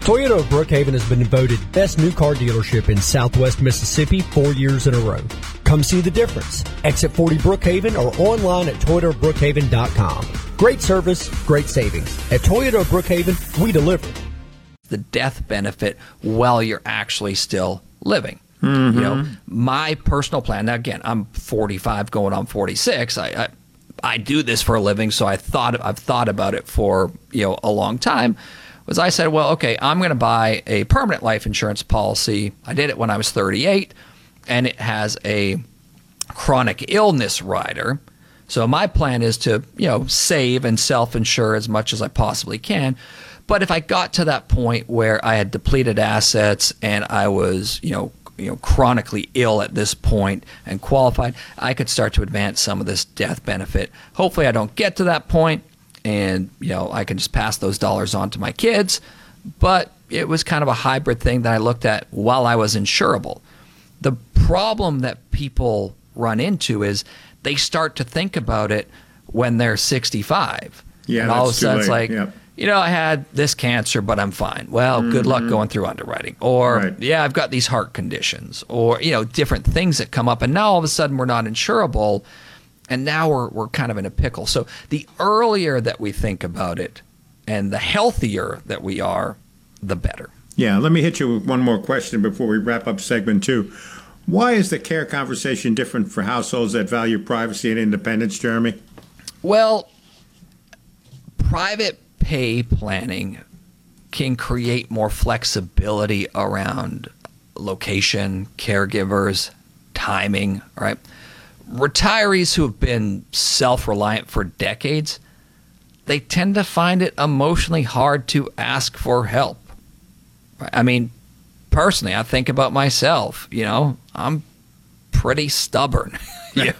Toyota of Brookhaven has been voted best new car dealership in Southwest Mississippi 4 years in a row. Come see the difference. Exit 40 Brookhaven or online at ToyotaofBrookhaven.com. Great service, great savings. At Toyota of Brookhaven, we deliver. The death benefit while you're actually still living. Mm-hmm. You know, my personal plan, now again, I'm 45 going on 46. I do this for a living, so I've thought about it for, a long time. Was I said, well, okay, I'm going to buy a permanent life insurance policy. I did it when I was 38, and it has a chronic illness rider. So my plan is to, save and self-insure as much as I possibly can. But if I got to that point where I had depleted assets and I was, chronically ill at this point and qualified, I could start to advance some of this death benefit. Hopefully I don't get to that point and, I can just pass those dollars on to my kids. But it was kind of a hybrid thing that I looked at while I was insurable. The problem that people run into is they start to think about it when they're 65. Yeah, and all of a sudden it's like, Yep. I had this cancer, but I'm fine. Well, good luck going through underwriting. Or, Right. I've got these heart conditions. Or, different things that come up. And now all of a sudden we're not insurable. And now we're kind of in a pickle. So the earlier that we think about it and the healthier that we are, the better. Yeah, let me hit you with one more question before we wrap up segment 2. Why is the care conversation different for households that value privacy and independence, Jeremy? Well, private pay planning can create more flexibility around location, caregivers, timing, right? Retirees who have been self-reliant for decades, they tend to find it emotionally hard to ask for help. I mean, personally, I think about myself, I'm pretty stubborn. I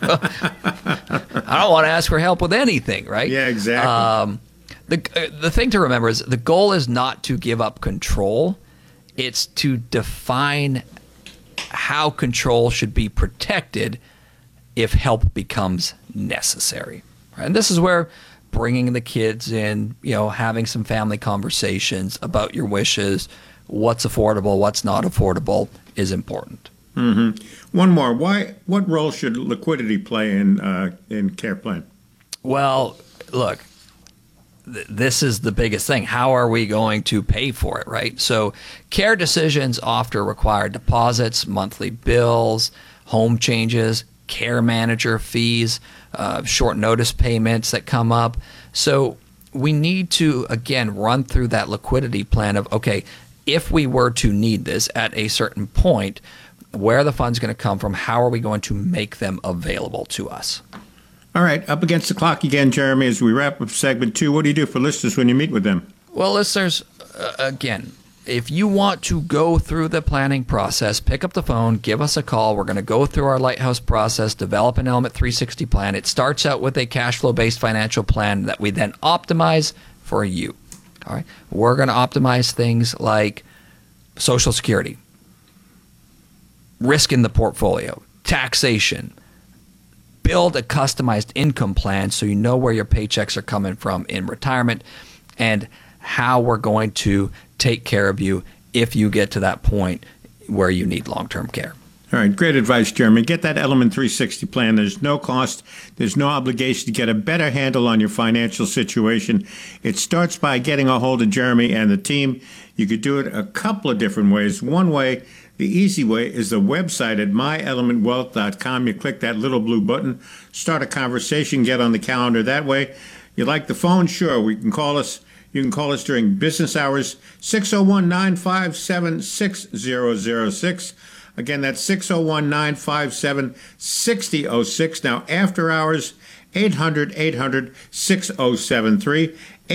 don't want to ask for help with anything, right? Yeah, exactly. The thing to remember is the goal is not to give up control. It's to define how control should be protected if help becomes necessary. Right? And this is where bringing the kids in, having some family conversations about your wishes, what's affordable, what's not affordable is important. Mm-hmm. One more. What role should liquidity play in care plan? Well, look, this is the biggest thing. How are we going to pay for it, right? So care decisions often require deposits, monthly bills, home changes, care manager fees, short notice payments that come up. So we need to, again, run through that liquidity plan of, okay, if we were to need this at a certain point, where are the funds going to come from? How are we going to make them available to us? All right, up against the clock again, Jeremy, as we wrap up segment 2. What do you do for listeners when you meet with them? Well, listeners, again, if you want to go through the planning process, pick up the phone, give us a call. We're going to go through our Lighthouse process, develop an Element 360 plan. It starts out with a cash flow-based financial plan that we then optimize for you. All right, we're going to optimize things like Social Security, risk in the portfolio, taxation, build a customized income plan so you know where your paychecks are coming from in retirement, and how we're going to take care of you if you get to that point where you need long-term care. All right, great advice, Jeremy. Get that Element 360 plan. There's no cost. There's no obligation to get a better handle on your financial situation. It starts by getting a hold of Jeremy and the team. You could do it a couple of different ways. One way, the easy way, is the website at myelementwealth.com. You click that little blue button, start a conversation, get on the calendar that way. You like the phone? Sure, we can call us. You can call us during business hours, 601-957-6006. Again, that's 601-957-6006. Now, after hours, 800-800-6073,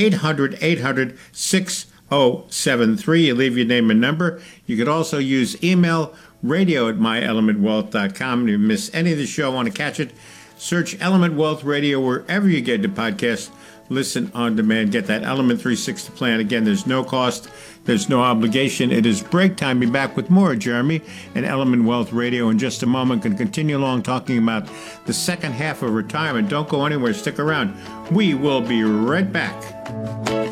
800-800-6073. You leave your name and number. You could also use email, radio@myelementwealth.com. If you miss any of the show, want to catch it, search Element Wealth Radio wherever you get the podcast. Listen on demand. Get that Element 360 plan. Again, there's no cost. There's no obligation. It is break time. Be back with more, Jeremy, and Element Wealth Radio in just a moment. Can continue along talking about the second half of retirement. Don't go anywhere. Stick around. We will be right back.